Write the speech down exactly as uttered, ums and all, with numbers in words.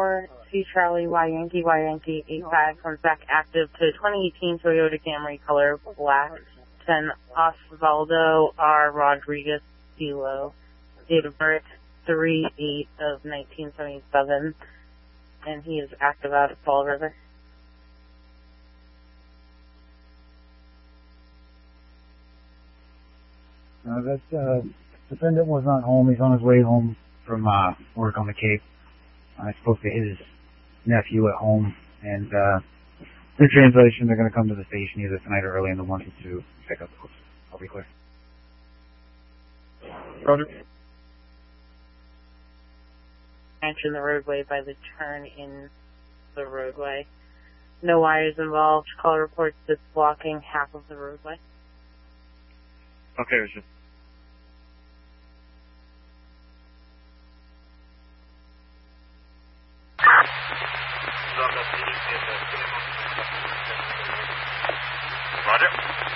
four C Charlie Y Yankee Y Yankee eight five comes back active to twenty eighteen Toyota Camry color black. ten Osvaldo R. Rodriguez Kilo. Date of birth three eight of nineteen seventy-seven. And he is active out at Fall River. Uh, that uh, defendant was not home. He's on his way home from uh, work on the Cape. I spoke to his nephew at home, and uh, through translation, they're going to come to the station either tonight or early in the morning to pick up the books. I'll be clear. Roger. Enter the roadway by the turn in the roadway. No wires involved. Call reports that's blocking half of the roadway. Okay, Richard. Roger.